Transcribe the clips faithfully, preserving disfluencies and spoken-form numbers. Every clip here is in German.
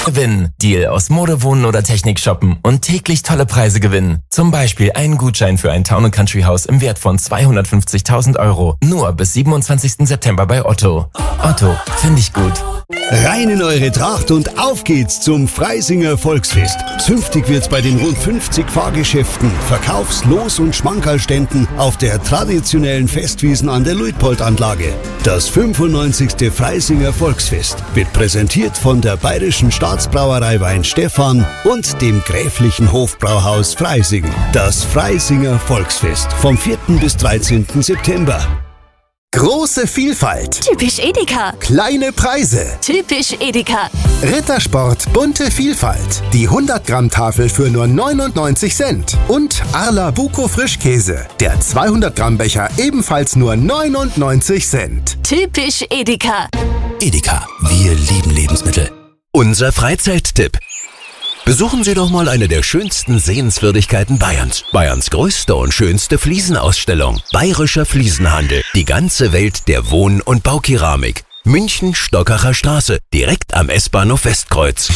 Gewinn. Deal aus Mode, Wohnen oder Technik shoppen und täglich tolle Preise gewinnen. Zum Beispiel einen Gutschein für ein Town and Country Haus im Wert von zweihundertfünfzigtausend Euro. Nur bis siebenundzwanzigsten September bei Otto. Otto, finde ich gut. Rein in eure Tracht und auf geht's zum Freisinger Volksfest. Zünftig wird's bei den rund fünfzig Fahrgeschäften, Verkaufs-, Los- und Schmankerlständen auf der traditionellen Festwiesen an der Luitpold-Anlage. Das fünfundneunzigste Freisinger Volksfest wird präsentiert von der Bayerischen Staatsbrauerei Weinstefan und dem Gräflichen Hofbrauhaus Freising. Das Freisinger Volksfest vom vierten bis dreizehnten September. Große Vielfalt. Typisch Edeka. Kleine Preise. Typisch Edeka. Rittersport, bunte Vielfalt. Die hundert Gramm Tafel für nur neunundneunzig Cent. Und Arla Buko Frischkäse. Der zweihundert Gramm Becher ebenfalls nur neunundneunzig Cent. Typisch Edeka. Edeka, wir lieben Lebensmittel. Unser Freizeittipp. Besuchen Sie doch mal eine der schönsten Sehenswürdigkeiten Bayerns. Bayerns größte und schönste Fliesenausstellung. Bayerischer Fliesenhandel. Die ganze Welt der Wohn- und Baukeramik. München, Stockacher Straße. Direkt am S-Bahnhof Westkreuz.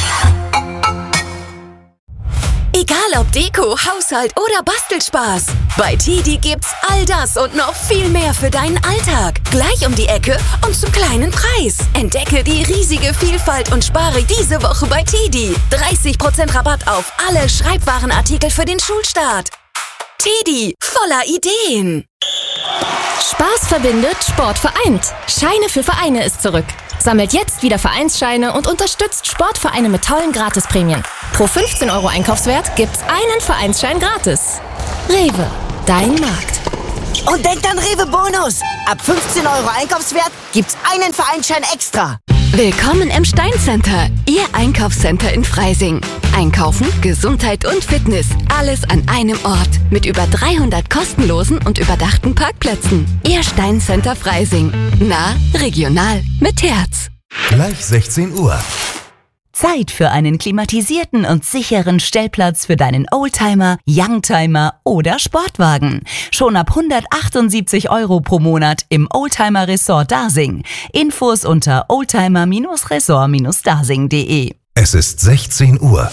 Egal ob Deko, Haushalt oder Bastelspaß. Bei Tidi gibt's all das und noch viel mehr für deinen Alltag. Gleich um die Ecke und zum kleinen Preis. Entdecke die riesige Vielfalt und spare diese Woche bei Tidi. dreißig Prozent Rabatt auf alle Schreibwarenartikel für den Schulstart. Tidi, voller Ideen. Spaß verbindet, Sport vereint. Scheine für Vereine ist zurück. Sammelt jetzt wieder Vereinsscheine und unterstützt Sportvereine mit tollen Gratisprämien. Pro fünfzehn Euro Einkaufswert gibt's einen Vereinsschein gratis. Rewe, dein Markt. Und denkt an Rewe Bonus. Ab fünfzehn Euro Einkaufswert gibt's einen Vereinsschein extra. Willkommen im Stein Center, Ihr Einkaufscenter in Freising. Einkaufen, Gesundheit und Fitness, alles an einem Ort. Mit über dreihundert kostenlosen und überdachten Parkplätzen. Ihr Stein Center Freising. Nah, regional, mit Herz. Gleich sechzehn Uhr. Zeit für einen klimatisierten und sicheren Stellplatz für deinen Oldtimer, Youngtimer oder Sportwagen. Schon ab hundertachtundsiebzig Euro pro Monat im Oldtimer Resort Dasing. Infos unter oldtimer Resort Dasing punkt de. Es ist sechzehn Uhr.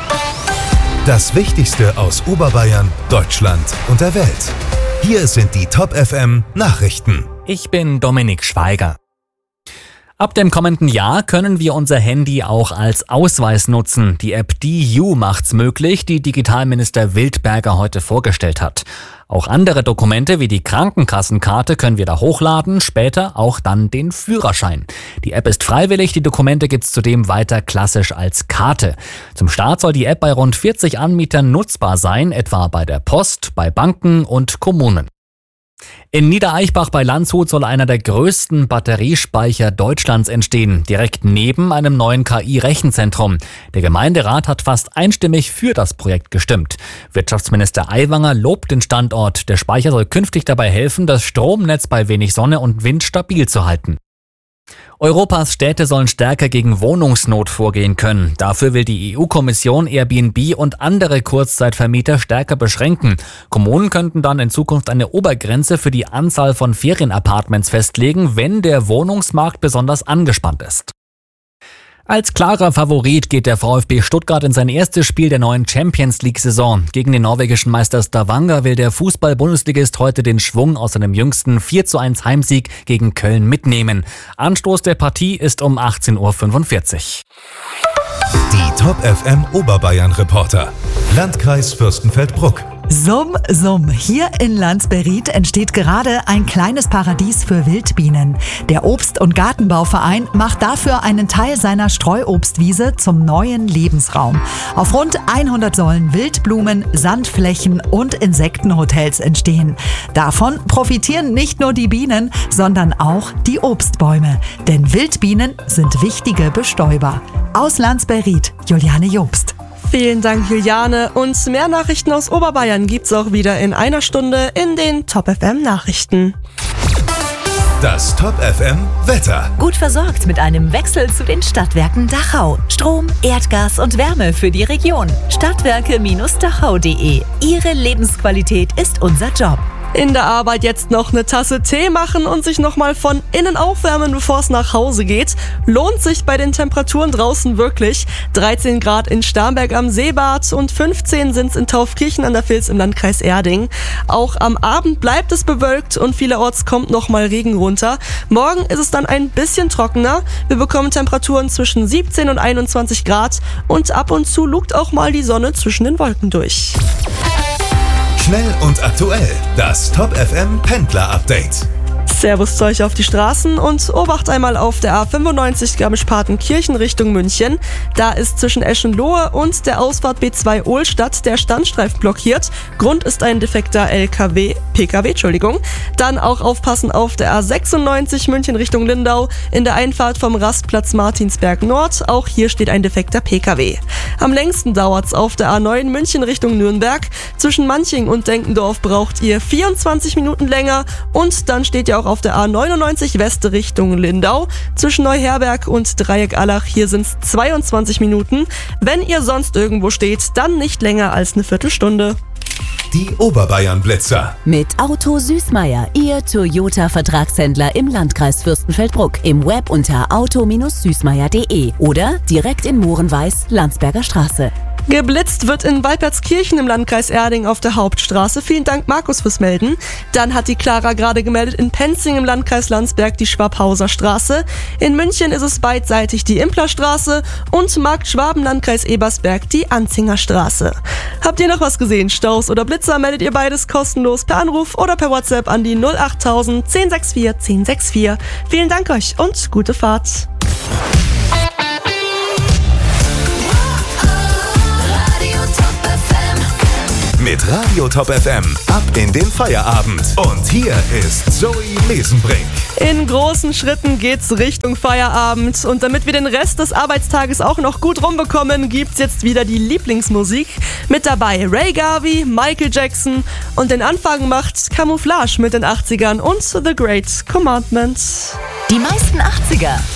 Das Wichtigste aus Oberbayern, Deutschland und der Welt. Hier sind die Top F M Nachrichten. Ich bin Dominik Schweiger. Ab dem kommenden Jahr können wir unser Handy auch als Ausweis nutzen. Die App D U macht's möglich, die Digitalminister Wildberger heute vorgestellt hat. Auch andere Dokumente wie die Krankenkassenkarte können wir da hochladen, später auch dann den Führerschein. Die App ist freiwillig, die Dokumente gibt's zudem weiter klassisch als Karte. Zum Start soll die App bei rund vierzig Anbietern nutzbar sein, etwa bei der Post, bei Banken und Kommunen. In Niedereichbach bei Landshut soll einer der größten Batteriespeicher Deutschlands entstehen, direkt neben einem neuen K I-Rechenzentrum. Der Gemeinderat hat fast einstimmig für das Projekt gestimmt. Wirtschaftsminister Aiwanger lobt den Standort. Der Speicher soll künftig dabei helfen, das Stromnetz bei wenig Sonne und Wind stabil zu halten. Europas Städte sollen stärker gegen Wohnungsnot vorgehen können. Dafür will die E U-Kommission Airbnb und andere Kurzzeitvermieter stärker beschränken. Kommunen könnten dann in Zukunft eine Obergrenze für die Anzahl von Ferienapartments festlegen, wenn der Wohnungsmarkt besonders angespannt ist. Als klarer Favorit geht der VfB Stuttgart in sein erstes Spiel der neuen Champions-League-Saison. Gegen den norwegischen Meister Stavanger will der Fußball-Bundesligist heute den Schwung aus seinem jüngsten vier zu eins Heimsieg gegen Köln mitnehmen. Anstoß der Partie ist um achtzehn Uhr fünfundvierzig. Die Top F M Oberbayern-Reporter. Landkreis Fürstenfeldbruck. Summ, summ. Hier in Landsberried entsteht gerade ein kleines Paradies für Wildbienen. Der Obst- und Gartenbauverein macht dafür einen Teil seiner Streuobstwiese zum neuen Lebensraum. Auf rund hundert sollen Wildblumen, Sandflächen und Insektenhotels entstehen. Davon profitieren nicht nur die Bienen, sondern auch die Obstbäume. Denn Wildbienen sind wichtige Bestäuber. Aus Landsberried, Juliane Jobst. Vielen Dank, Juliane. Und mehr Nachrichten aus Oberbayern gibt's auch wieder in einer Stunde in den Top F M Nachrichten. Das Top F M Wetter. Gut versorgt mit einem Wechsel zu den Stadtwerken Dachau. Strom, Erdgas und Wärme für die Region. Stadtwerke Dachau punkt de. Ihre Lebensqualität ist unser Job. In der Arbeit jetzt noch eine Tasse Tee machen und sich nochmal von innen aufwärmen, bevor es nach Hause geht. Lohnt sich bei den Temperaturen draußen wirklich. dreizehn Grad in Starnberg am Seebad und fünfzehn sind es in Taufkirchen an der Vils im Landkreis Erding. Auch am Abend bleibt es bewölkt und vielerorts kommt nochmal Regen runter. Morgen ist es dann ein bisschen trockener. Wir bekommen Temperaturen zwischen siebzehn und einundzwanzig Grad und ab und zu lugt auch mal die Sonne zwischen den Wolken durch. Schnell und aktuell, das Top F M Pendler Update. Servus zu euch auf die Straßen und Obacht einmal auf der A fünfundneunzig Garmisch-Partenkirchen Richtung München. Da ist zwischen Eschenlohe und der Ausfahrt B zwei Ohlstadt der Standstreifen blockiert. Grund ist ein defekter L K W, P K W, Entschuldigung. Dann auch aufpassen auf der A sechsundneunzig München Richtung Lindau in der Einfahrt vom Rastplatz Martinsberg Nord. Auch hier steht ein defekter P K W. Am längsten dauert's auf der A neun München Richtung Nürnberg. Zwischen Manching und Denkendorf braucht ihr vierundzwanzig Minuten länger und dann steht ihr auch auf der A neunundneunzig West Richtung Lindau. Zwischen Neuherberg und Dreieck-Allach, hier sind es zweiundzwanzig Minuten. Wenn ihr sonst irgendwo steht, dann nicht länger als eine Viertelstunde. Die Oberbayern-Blitzer. Mit Auto Süßmeier, Ihr Toyota-Vertragshändler im Landkreis Fürstenfeldbruck. Im Web unter auto süßmeier punkt de oder direkt in Mohrenweiß, Landsberger Straße. Geblitzt wird in Waldbergskirchen im Landkreis Erding auf der Hauptstraße. Vielen Dank, Markus, fürs Melden. Dann hat die Clara gerade gemeldet in Penzing im Landkreis Landsberg die Schwabhauser Straße. In München ist es beidseitig die Implerstraße und Markt Schwaben, Landkreis Ebersberg, die Anzinger Straße. Habt ihr noch was gesehen? Staus oder Blitzer? Meldet ihr beides kostenlos per Anruf oder per WhatsApp an die null achttausend zehn sechs vier zehn sechs vier. Vielen Dank euch und gute Fahrt. Mit Radio Top F M ab in den Feierabend. Und hier ist Zoe Mesenbrink. In großen Schritten geht's Richtung Feierabend. Und damit wir den Rest des Arbeitstages auch noch gut rumbekommen, gibt's jetzt wieder die Lieblingsmusik. Mit dabei Ray Garvey, Michael Jackson und den Anfang macht Camouflage mit den achtzigern und The Great Commandment. Die meisten achtziger